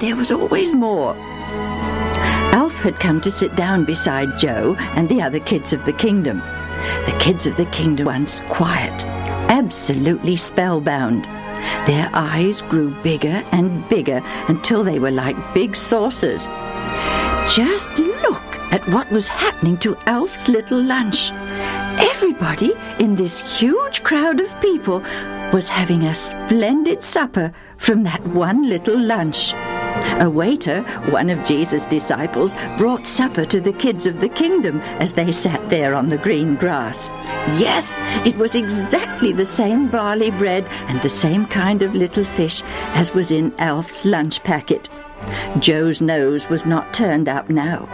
there was always more. Alf had come to sit down beside Joe and the other kids of the kingdom. The kids of the kingdom were once quiet, absolutely spellbound. Their eyes grew bigger and bigger until they were like big saucers. Just look at what was happening to Alf's little lunch. Everybody in this huge crowd of people was having a splendid supper from that one little lunch. A waiter, one of Jesus' disciples, brought supper to the kids of the kingdom as they sat there on the green grass. Yes, it was exactly the same barley bread and the same kind of little fish as was in Alf's lunch packet. Joe's nose was not turned up now.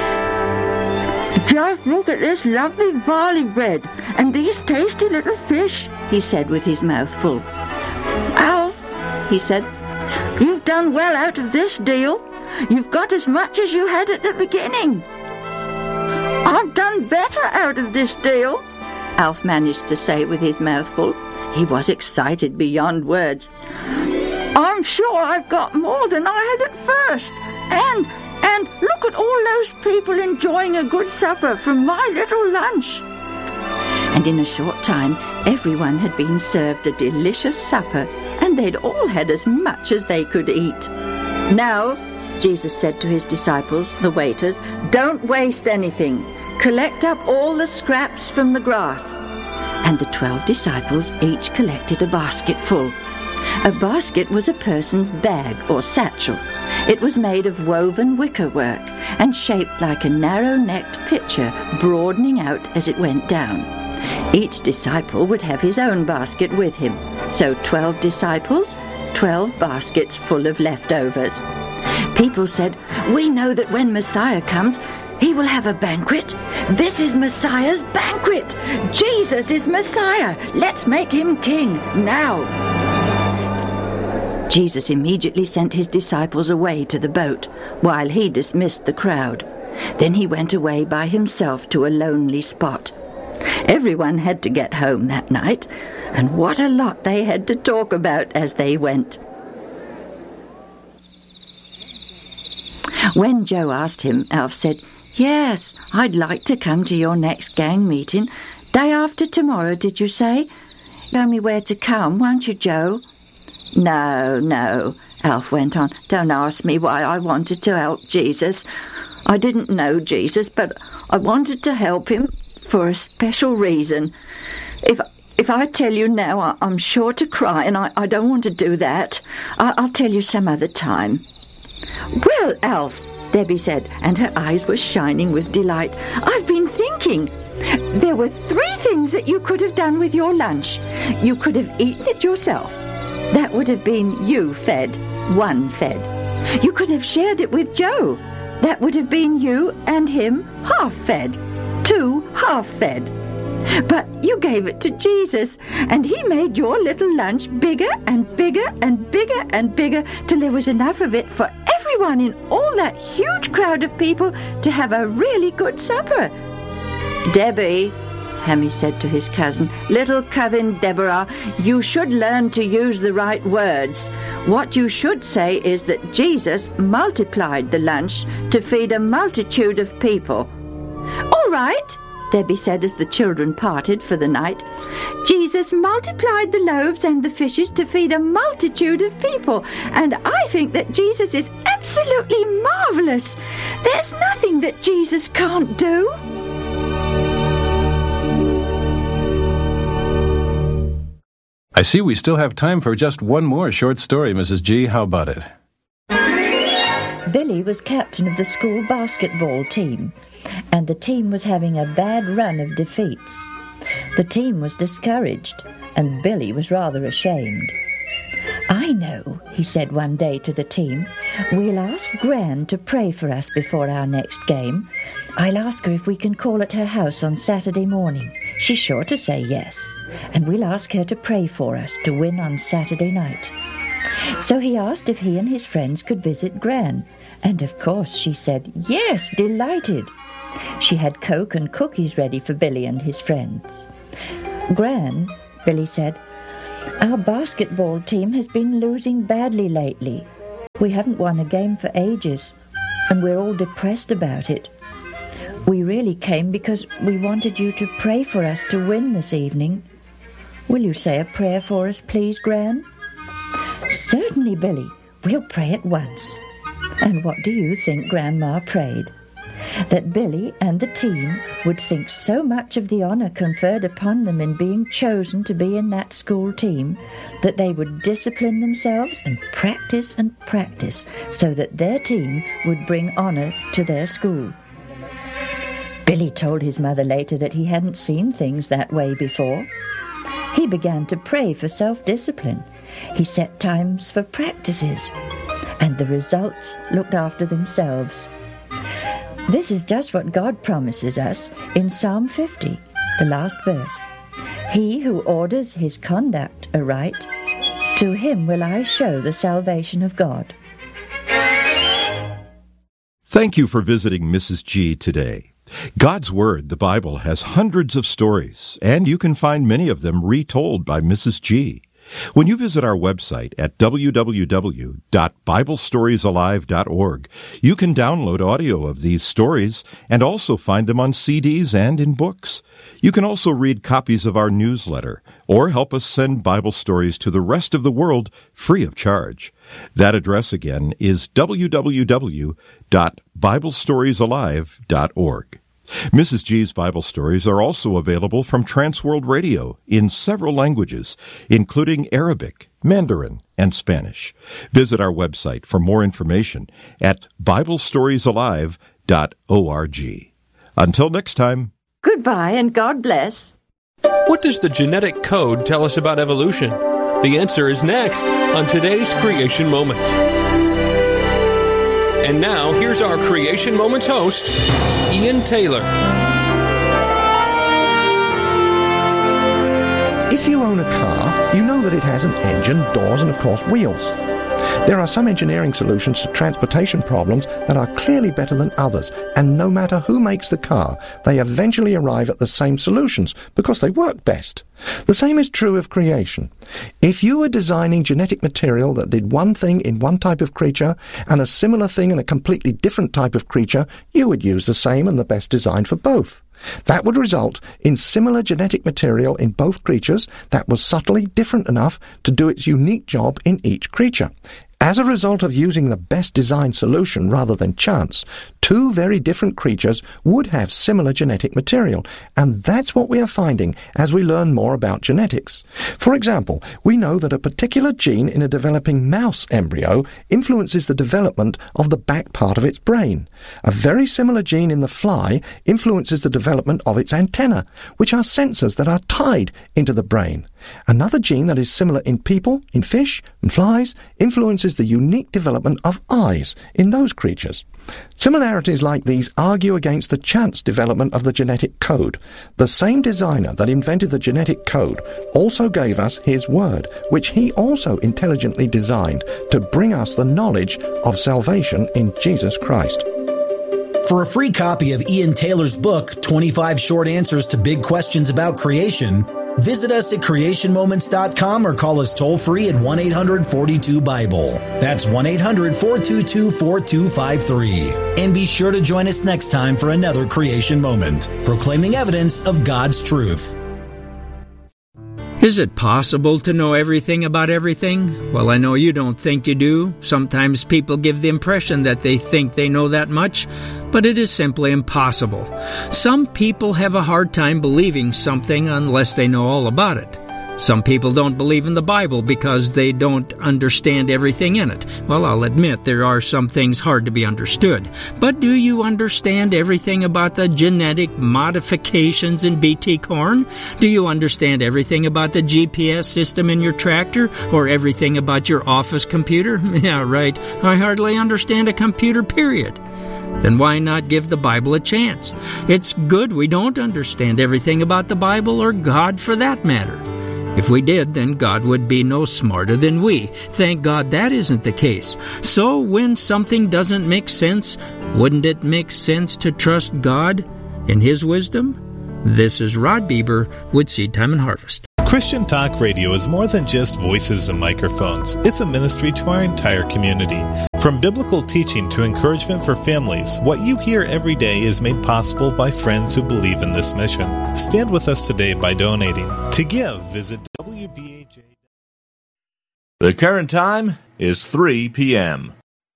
"Just look at this lovely barley bread and these tasty little fish," he said with his mouth full. "Alf," he said, "you've done well out of this deal. You've got as much as you had at the beginning." "I've done better out of this deal," Alf managed to say with his mouth full. He was excited beyond words. "I'm sure I've got more than I had at first. And look at all those people enjoying a good supper from my little lunch." And in a short time, everyone had been served a delicious supper, and they'd all had as much as they could eat. "Now," Jesus said to his disciples, the waiters, "don't waste anything. Collect up all the scraps from the grass." And the 12 disciples each collected a basket full. A basket was a person's bag or satchel. It was made of woven wicker work and shaped like a narrow-necked pitcher, broadening out as it went down. Each disciple would have his own basket with him. So 12 disciples, 12 baskets full of leftovers. People said, "We know that when Messiah comes, he will have a banquet. This is Messiah's banquet. Jesus is Messiah. Let's make him king now." Jesus immediately sent his disciples away to the boat, while he dismissed the crowd. Then he went away by himself to a lonely spot. Everyone had to get home that night, and what a lot they had to talk about as they went. When Joe asked him, Alf said, "Yes, I'd like to come to your next gang meeting. Day after tomorrow, did you say? Tell me where to come, won't you, Joe?" No, Alf went on. "Don't ask me why I wanted to help Jesus. I didn't know Jesus, but I wanted to help him for a special reason. If I tell you now, I'm sure to cry, and I don't want to do that. I'll tell you some other time." "Well, Alf," Debbie said, and her eyes were shining with delight, "I've been thinking. There were 3 things that you could have done with your lunch. You could have eaten it yourself. That would have been you fed, 1 fed. You could have shared it with Joe. That would have been you and him half fed, 2 half fed. But you gave it to Jesus, and he made your little lunch bigger and bigger and bigger and bigger till there was enough of it for everyone in all that huge crowd of people to have a really good supper." "Debbie," Hammy said to his cousin, "little cousin Deborah, you should learn to use the right words. What you should say is that Jesus multiplied the lunch to feed a multitude of people." "All right," Debbie said as the children parted for the night. "Jesus multiplied the loaves and the fishes to feed a multitude of people, and I think that Jesus is absolutely marvelous. There's nothing that Jesus can't do." I see we still have time for just one more short story, Mrs. G. How about it? Billy was captain of the school basketball team, and the team was having a bad run of defeats. The team was discouraged, and Billy was rather ashamed. "I know," he said one day to the team. "We'll ask Gran to pray for us before our next game. I'll ask her if we can call at her house on Saturday morning. She's sure to say yes. And we'll ask her to pray for us to win on Saturday night." So he asked if he and his friends could visit Gran. And of course she said, "Yes, delighted." She had Coke and cookies ready for Billy and his friends. "Gran," Billy said, "our basketball team has been losing badly lately. We haven't won a game for ages, and we're all depressed about it. We really came because we wanted you to pray for us to win this evening. Will you say a prayer for us, please, Gran? Certainly, Billy. We'll pray at once. And what do you think Grandma prayed? That Billy and the team would think so much of the honour conferred upon them in being chosen to be in that school team that they would discipline themselves and practice so that their team would bring honour to their school. Billy told his mother later that he hadn't seen things that way before. He began to pray for self-discipline. He set times for practices, and the results looked after themselves. This is just what God promises us in Psalm 50, the last verse. He who orders his conduct aright, to him will I show the salvation of God. Thank you for visiting Mrs. G today. God's Word, the Bible, has hundreds of stories, and you can find many of them retold by Mrs. G. When you visit our website at www.biblestoriesalive.org, you can download audio of these stories and also find them on CDs and in books. You can also read copies of our newsletter or help us send Bible stories to the rest of the world free of charge. That address again is www.biblestoriesalive.org. Mrs. G's Bible stories are also available from Transworld Radio in several languages, including Arabic, Mandarin, and Spanish. Visit our website for more information at biblestoriesalive.org. Until next time. Goodbye and God bless. What does the genetic code tell us about evolution? The answer is next on today's Creation Moment. And now, here's our Creation Moments host, Ian Taylor. If you own a car, you know that it has an engine, doors, and of course wheels. There are some engineering solutions to transportation problems that are clearly better than others, and no matter who makes the car, they eventually arrive at the same solutions because they work best. The same is true of creation. If you were designing genetic material that did one thing in one type of creature and a similar thing in a completely different type of creature, you would use the same and the best design for both. That would result in similar genetic material in both creatures that was subtly different enough to do its unique job in each creature. As a result of using the best designed solution rather than chance, two very different creatures would have similar genetic material, and that's what we are finding as we learn more about genetics. For example, we know that a particular gene in a developing mouse embryo influences the development of the back part of its brain. A very similar gene in the fly influences the development of its antennae, which are sensors that are tied into the brain. Another gene that is similar in people, in fish, and flies influences the unique development of eyes in those creatures. Similarities like these argue against the chance development of the genetic code. The same designer that invented the genetic code also gave us his word, which he also intelligently designed to bring us the knowledge of salvation in Jesus Christ. For a free copy of Ian Taylor's book, 25 Short Answers to Big Questions About Creation, visit us at creationmoments.com or call us toll-free at 1-800-42-BIBLE. That's 1-800-422-4253. And be sure to join us next time for another Creation Moment, proclaiming evidence of God's truth. Is it possible to know everything about everything? Well, I know you don't think you do. Sometimes people give the impression that they think they know that much, but it is simply impossible. Some people have a hard time believing something unless they know all about it. Some people don't believe in the Bible because they don't understand everything in it. Well, I'll admit there are some things hard to be understood. But do you understand everything about the genetic modifications in BT corn? Do you understand everything about the GPS system in your tractor? Or everything about your office computer? Yeah, right. I hardly understand a computer, period. Then why not give the Bible a chance? It's good we don't understand everything about the Bible or God for that matter. If we did, then God would be no smarter than we. Thank God that isn't the case. So when something doesn't make sense, wouldn't it make sense to trust God in His wisdom? This is Rod Bieber with Seed Time and Harvest. Christian Talk Radio is more than just voices and microphones. It's a ministry to our entire community. From biblical teaching to encouragement for families, what you hear every day is made possible by friends who believe in this mission. Stand with us today by donating. To give, visit WBAJ. The current time is 3 p.m.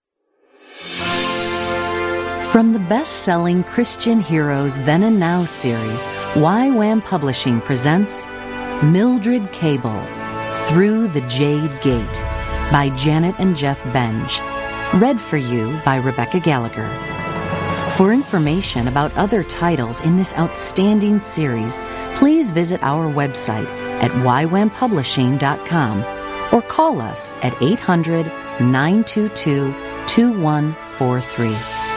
From the best-selling Christian Heroes Then and Now series, YWAM Publishing presents Mildred Cable, Through the Jade Gate, by Janet and Jeff Benge. Read for you by Rebecca Gallagher. For information about other titles in this outstanding series, please visit our website at ywampublishing.com or call us at 800-922-2143.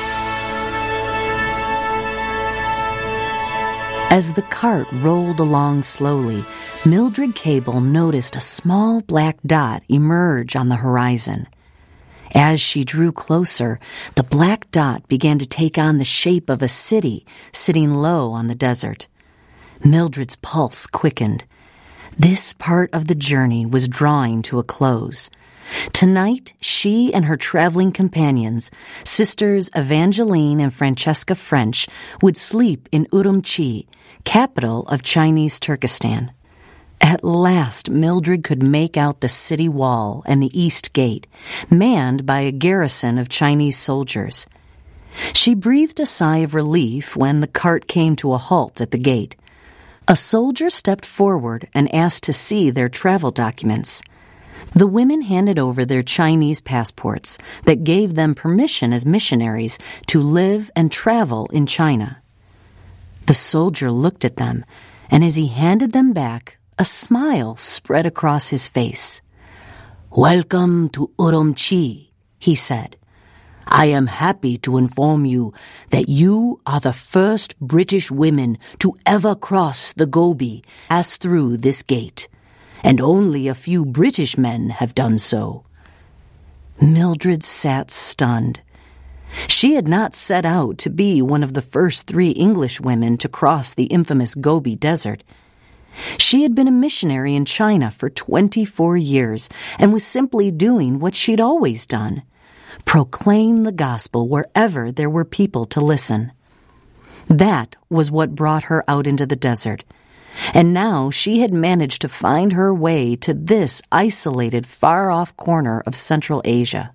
As the cart rolled along slowly, Mildred Cable noticed a small black dot emerge on the horizon. As she drew closer, the black dot began to take on the shape of a city sitting low on the desert. Mildred's pulse quickened. This part of the journey was drawing to a close. Tonight, she and her traveling companions, sisters Evangeline and Francesca French, would sleep in Urumqi, capital of Chinese Turkestan. At last, Mildred could make out the city wall and the east gate, manned by a garrison of Chinese soldiers. She breathed a sigh of relief when the cart came to a halt at the gate. A soldier stepped forward and asked to see their travel documents. The women handed over their Chinese passports that gave them permission as missionaries to live and travel in China. The soldier looked at them, and as he handed them back, a smile spread across his face. "Welcome to Urumqi," he said. "I am happy to inform you that you are the first British women to ever cross the Gobi, pass through this gate, and only a few British men have done so." Mildred sat stunned. She had not set out to be one of the first 3 English women to cross the infamous Gobi Desert. She had been a missionary in China for 24 years and was simply doing what she'd always done: proclaim the gospel wherever there were people to listen. That was what brought her out into the desert, and now she had managed to find her way to this isolated, far-off corner of Central Asia.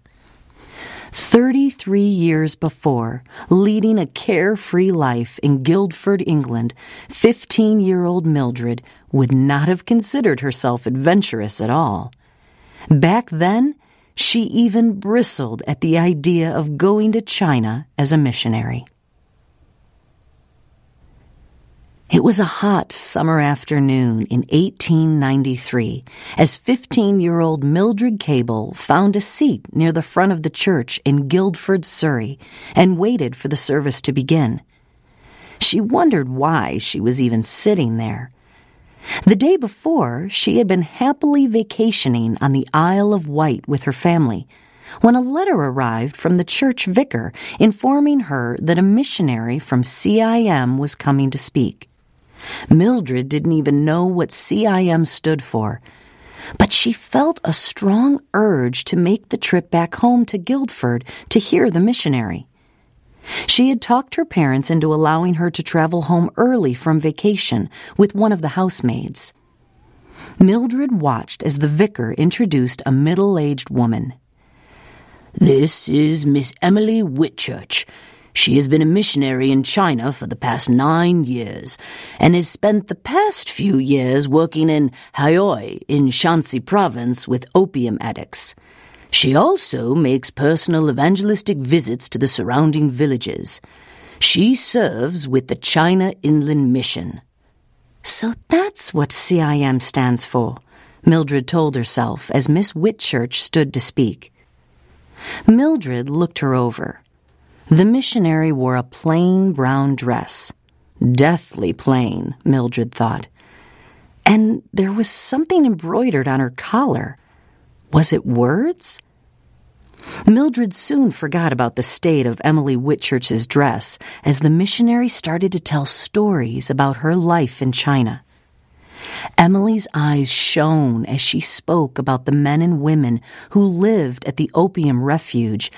33 years before, leading a carefree life in Guildford, England, 15-year-old Mildred would not have considered herself adventurous at all. Back then, she even bristled at the idea of going to China as a missionary. It was a hot summer afternoon in 1893 as 15-year-old Mildred Cable found a seat near the front of the church in Guildford, Surrey, and waited for the service to begin. She wondered why she was even sitting there. The day before, she had been happily vacationing on the Isle of Wight with her family, when a letter arrived from the church vicar informing her that a missionary from CIM was coming to speak. Mildred didn't even know what CIM stood for, but she felt a strong urge to make the trip back home to Guildford to hear the missionary. She had talked her parents into allowing her to travel home early from vacation with one of the housemaids. Mildred watched as the vicar introduced a middle-aged woman. "This is Miss Emily Whitchurch. She has been a missionary in China for the past 9 years and has spent the past few years working in Haoi in Shanxi province with opium addicts. She also makes personal evangelistic visits to the surrounding villages. She serves with the China Inland Mission." So that's what CIM stands for, Mildred told herself as Miss Whitchurch stood to speak. Mildred looked her over. The missionary wore a plain brown dress. Deathly plain, Mildred thought. And there was something embroidered on her collar. Was it words? Mildred soon forgot about the state of Emily Whitchurch's dress as the missionary started to tell stories about her life in China. Emily's eyes shone as she spoke about the men and women who lived at the opium refuge